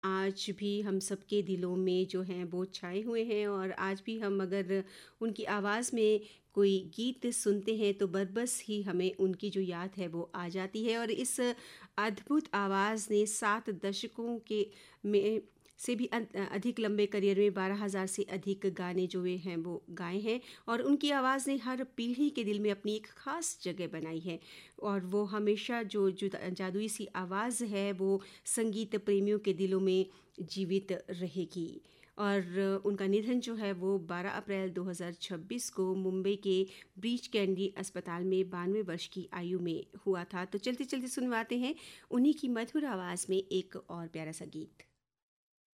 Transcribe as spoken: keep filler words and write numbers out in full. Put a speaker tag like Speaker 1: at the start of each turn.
Speaker 1: आज भी हम सबके दिलों में जो हैं वो छाए हुए हैं, और आज भी हम अगर उनकी आवाज़ में कोई गीत सुनते हैं तो बरबस ही हमें उनकी जो याद है वो आ जाती है। और इस अद्भुत आवाज़ ने सात दशकों के में से भी अन- अधिक लंबे करियर में बारह हज़ार से अधिक गाने जो वे हैं वो गाए हैं, और उनकी आवाज़ ने हर पीढ़ी के दिल में अपनी एक ख़ास जगह बनाई है। और वो हमेशा जो जो जादुई सी आवाज़ है वो संगीत प्रेमियों के दिलों में जीवित रहेगी। और उनका निधन जो है वो बारह अप्रैल दो हज़ार छब्बीस को मुंबई के ब्रीच कैंडी अस्पताल में बानवे वर्ष की आयु में हुआ था। तो चलते चलते सुनवाते हैं उन्हीं की मधुर आवाज़ में एक और प्यारा सा गीत।